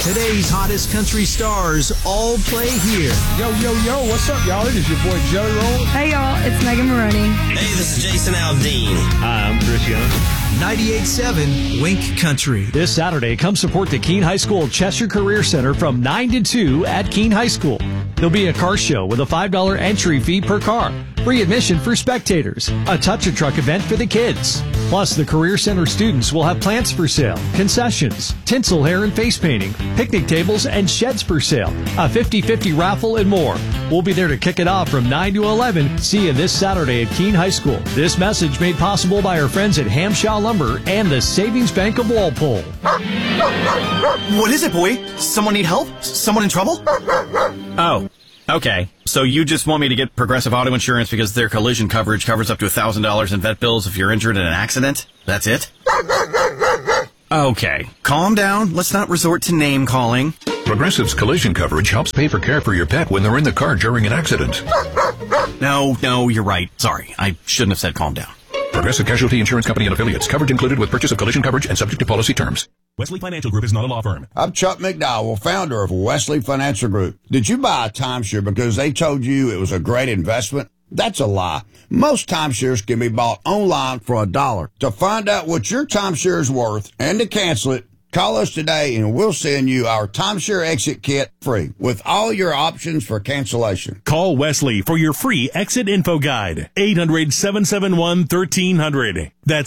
Today's hottest country stars all play here. Yo, what's up, y'all? It is your boy, Jelly Roll. Hey, y'all, it's Megan Maroney. Hey, this is Jason Aldean. Hi, I'm Chris Young. 98.7 Wink Country. This Saturday, come support the Keene High School Chester Career Center from 9 to 2 at Keene High School. There'll be a car show with a $5 entry fee per car, free admission for spectators, a touch-a-truck event for the kids. Plus, the Career Center students will have plants for sale, concessions, tinsel hair and face painting, picnic tables, and sheds for sale, a 50-50 raffle, and more. We'll be there to kick it off from 9 to 11. See you this Saturday at Keene High School. This message made possible by our friends at Hamshaw Lumber and the Savings Bank of Walpole. What is it, boy? Someone need help? Someone in trouble? Oh, okay. So you just want me to get Progressive Auto Insurance because their collision coverage covers up to $1,000 in vet bills if you're injured in an accident? That's it? Okay. Calm down. Let's not resort to name calling. Progressive's collision coverage helps pay for care for your pet when they're in the car during an accident. No, you're right. Sorry. I shouldn't have said calm down. Progressive Casualty Insurance Company and Affiliates. Coverage included with purchase of collision coverage and subject to policy terms. Wesley Financial Group is not a law firm. I'm Chuck McDowell, founder of Wesley Financial Group. Did you buy a timeshare because they told you it was a great investment? That's a lie. Most timeshares can be bought online for $1. To find out what your timeshare is worth and to cancel it, call us today and we'll send you our timeshare exit kit free with all your options for cancellation. Call Wesley for your free exit info guide. 800-771-1300. That's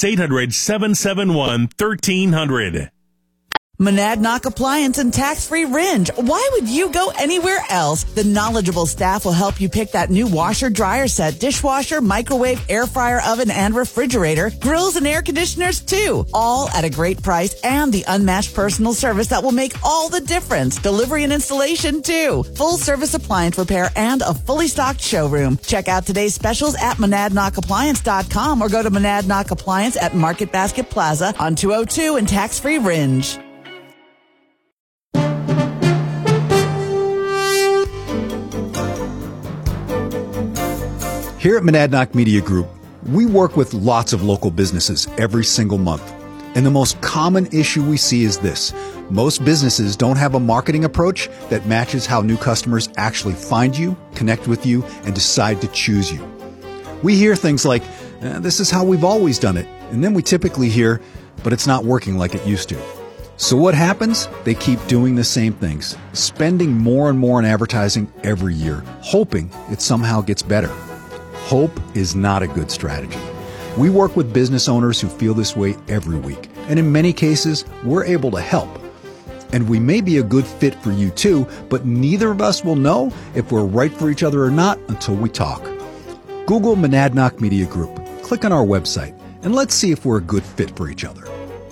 800-771-1300. Monadnock Appliance and Tax-Free Ringe. Why would you go anywhere else? The knowledgeable staff will help you pick that new washer, dryer set, dishwasher, microwave, air fryer, oven, and refrigerator, grills and air conditioners too. All at a great price and the unmatched personal service that will make all the difference. Delivery and installation too. Full service appliance repair and a fully stocked showroom. Check out today's specials at MonadnockAppliance.com or go to Monadnock Appliance at Market Basket Plaza on 202 and Tax-Free Ringe. Here at Monadnock Media Group, we work with lots of local businesses every single month. And the most common issue we see is this. Most businesses don't have a marketing approach that matches how new customers actually find you, connect with you, and decide to choose you. We hear things like, this is how we've always done it. And then we typically hear, but it's not working like it used to. So what happens? They keep doing the same things, spending more and more on advertising every year, hoping it somehow gets better. Hope is not a good strategy. We work with business owners who feel this way every week, and in many cases, we're able to help. And we may be a good fit for you too, but neither of us will know if we're right for each other or not until we talk. Google Monadnock Media Group, click on our website, and let's see if we're a good fit for each other.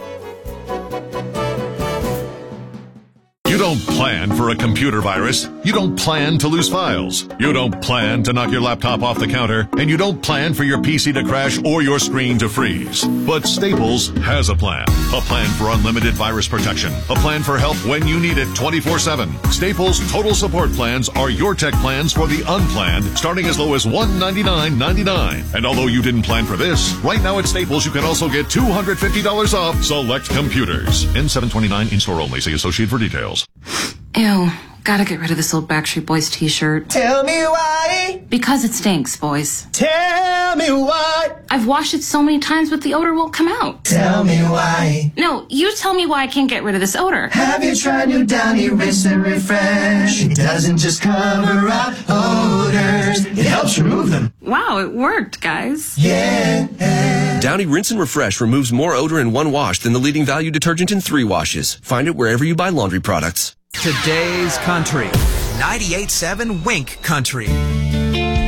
You don't plan for a computer virus. You don't plan to lose files. You don't plan to knock your laptop off the counter. And you don't plan for your PC to crash or your screen to freeze. But Staples has a plan. A plan for unlimited virus protection. A plan for help when you need it 24/7. Staples Total Support Plans are your tech plans for the unplanned, starting as low as $199.99. And although you didn't plan for this, right now at Staples you can also get $250 off select computers. N729 in-store only. See associate for details. Ew, gotta get rid of this old Backstreet Boys t-shirt. Tell me why. Because it stinks, boys. Tell me why. I've washed it so many times but the odor won't come out. Tell me why. No, you tell me why I can't get rid of this odor. Have you tried new Downy Rinse and Refresh? It doesn't just cover up odors, it helps remove them. Wow, it worked, guys. Yeah. Downy Rinse and Refresh removes more odor in one wash than the leading value detergent in 3 washes. Find it wherever you buy laundry products. Today's Country. 98.7 Wink Country.